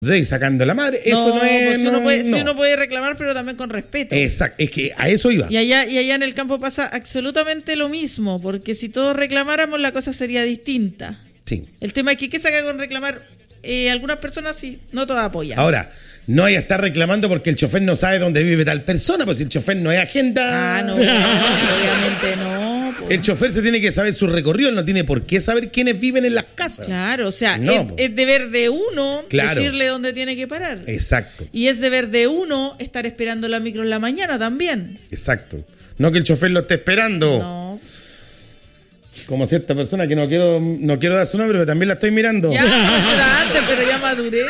de sacando la madre, esto no es... Pues uno puede reclamar, pero también con respeto. Exacto, es que a eso iba. Y allá en el campo pasa absolutamente lo mismo, porque si todos reclamáramos la cosa sería distinta. Sí. El tema es que ¿qué saca con reclamar? Algunas personas sí, no todas apoyan. Ahora, no hay a estar reclamando porque el chofer no sabe dónde vive tal persona, pues si el chofer no es agenda. No, obviamente no. El chofer se tiene que saber su recorrido, él no tiene por qué saber quiénes viven en las casas. Claro, o sea, no, es deber de uno decirle dónde tiene que parar. Exacto. Y es deber de uno estar esperando la micro en la mañana también. Exacto. No que el chofer lo esté esperando. No. Como cierta persona que no quiero dar su nombre, pero también la estoy mirando. Ya, antes, pero ya maduré.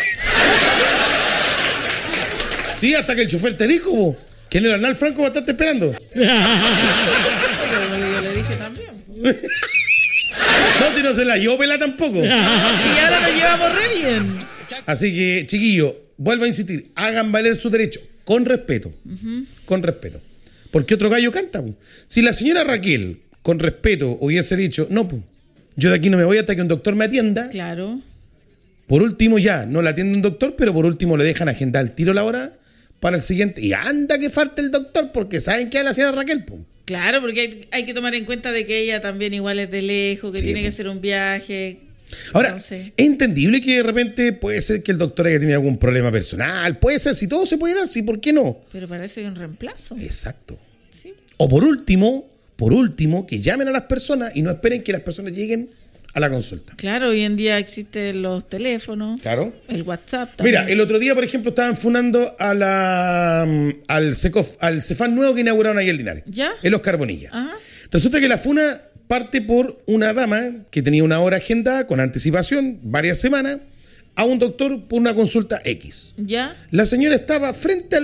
Sí, hasta que el chofer te dijo, vos, que en el Arnal Franco va a estarte esperando. Pero yo le dije también. No, si no se la llevó pela tampoco. Y ahora nos llevamos re bien. Así que, chiquillos, vuelvo a insistir, hagan valer su derecho, con respeto. Con respeto. Porque otro gallo canta, po. Si la señora Raquel, con respeto, hubiese dicho, no, pues, yo de aquí no me voy hasta que un doctor me atienda. Claro. Por último ya, no la atiende un doctor, pero por último le dejan agendar el tiro la hora para el siguiente. Y anda que falte el doctor, porque saben que es la señora Raquel, pues. Claro, porque hay que tomar en cuenta de que ella también igual es de lejos, que tiene que hacer un viaje. Ahora, entonces, es entendible que de repente puede ser que el doctor haya tenido algún problema personal, puede ser, si todo se puede dar, sí, ¿por qué no? Pero para eso hay un reemplazo. Exacto. ¿Sí? O por último, que llamen a las personas y no esperen que las personas lleguen a la consulta. Claro, hoy en día existen los teléfonos, claro, el WhatsApp también. Mira, el otro día, por ejemplo, estaban funando al Cefán nuevo que inauguraron ahí en Linares. ¿Ya? En Oscar Bonilla. Ajá. Resulta que la funa parte por una dama que tenía una hora agendada con anticipación, varias semanas, a un doctor por una consulta X. ¿Ya? La señora estaba frente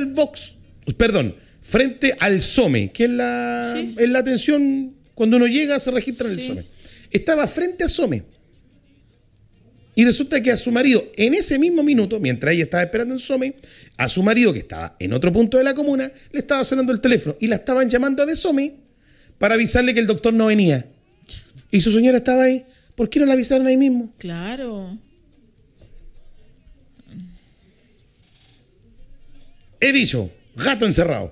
al SOME, que es la atención cuando uno llega, se registra en el SOME. Estaba frente a SOME. Y resulta que a su marido, en ese mismo minuto, mientras ella estaba esperando en SOME, a su marido, que estaba en otro punto de la comuna, le estaba sonando el teléfono y la estaban llamando de SOME para avisarle que el doctor no venía. Y su señora estaba ahí. ¿Por qué no la avisaron ahí mismo? Claro. He dicho, gato encerrado.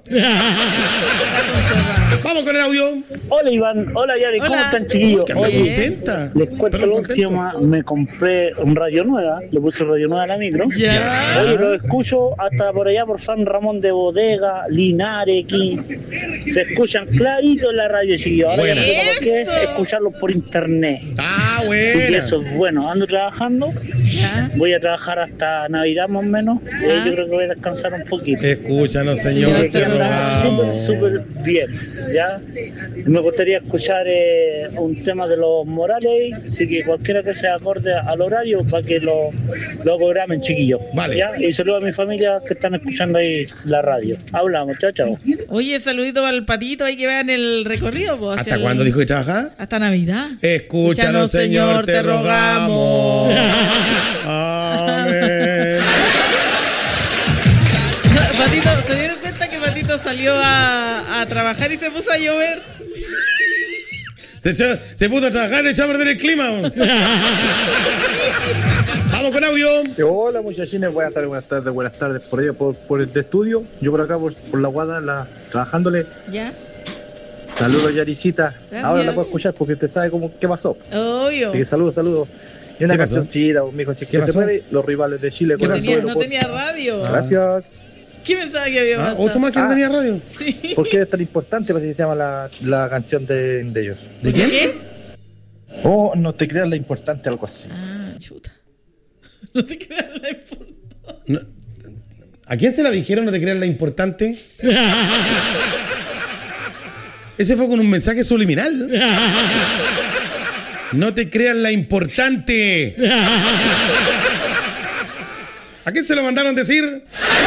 Vamos con el audio. Hola Iván, hola Yari, ¿cómo están chiquillos? Que anda contenta. Les cuento lo último, me compré un radio nueva, le puse radio nueva a la micro. Ya. Oye, lo escucho hasta por allá por San Ramón de Bodega, Linares, aquí. Se escuchan clarito en la radio, chiquillos. Ahora Buena. ya no sé por qué escucharlos por internet. Ah, Así que bueno. eso es bueno, ando trabajando. Ya. Voy a trabajar hasta Navidad más o menos. Ya. Yo creo que voy a descansar un poquito. Escúchanos, señor, Que te anda rogamos. súper bien, ¿ya? Me gustaría escuchar un tema de los Morales, así que cualquiera que sea acorde al horario para que lo programen, chiquillos. Vale. ¿Ya? Y saludo a mi familia que están escuchando ahí la radio. Hablamos, chao, chao. Oye, saludito para el patito, hay que vean el recorrido. Pues, ¿Hasta cuándo dijo que trabajaba? Hasta Navidad. Escúchanos, Señor, te rogamos. Amén. Patito, ¿se dieron cuenta que Patito salió a trabajar y se puso a llover? Se puso a trabajar y echó a perder el clima. Vamos con audio. Hola muchachines, buenas tardes por allá por el estudio, yo por acá por la guada trabajándole. Ya. Saludos Yaricita, Gracias. ahora la puedo escuchar porque usted sabe qué pasó. Obvio. Así que saludos. Y una ¿Qué pasó? cancioncita, mijo, si es que ¿Qué se pasó? puede, los rivales de Chile con el Tenía- suelo. no tenía radio. Gracias. ¿Qué pensaba que había pasado? ¿Otro más que no tenía radio? Sí. ¿Por qué es tan importante? Pues así se llama la canción de ellos. ¿De quién? ¿Qué? Oh, no te creas la importante, algo así. Ah, chuta. No te creas la importancia. No. ¿A quién se la dijeron? ¿No te creas la importante? Ese fue con un mensaje subliminal. No te creas la importante. ¿A quién se lo mandaron decir?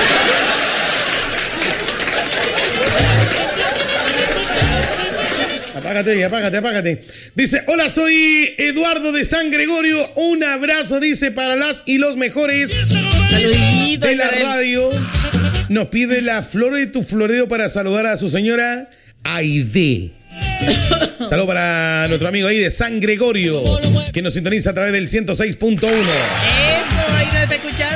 Apágate. Dice, hola, soy Eduardo de San Gregorio. Un abrazo, dice, para las y los mejores Saludito de la para él. radio. Nos pide la flor de tu floreo para saludar a su señora Aide. Saludos para nuestro amigo ahí de San Gregorio, que nos sintoniza a través del 106.1. Eso, ahí nos está escuchando.